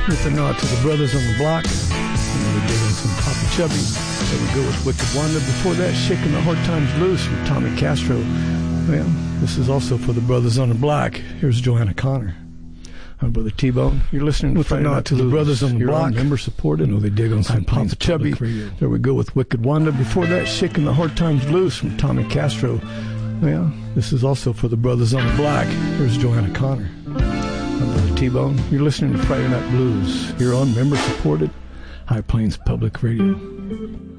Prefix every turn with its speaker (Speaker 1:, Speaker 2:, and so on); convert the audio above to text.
Speaker 1: With a nod to the brothers on the block. And then we dig in some Papa Chubby. There we go with Wicked Wanda. Before that, Shaking the Hard Times Loose from Tommy Castro. Well, this is also for the brothers on the block. Here's Joanna Connor. I'm Brother T-Bone. You're listening to Friday Night to the Brothers on the Block. Member supported. They dig on some Papa Chubby. There we go with Wicked Wanda. Before that, Shaking the Hard Times Loose from Tommy Castro. Well, this is also for the brothers on the block. Here's Joanna Connor. I'm Brother T-Bone. You're listening to Friday Night Blues. You're on member supported High Plains Public Radio.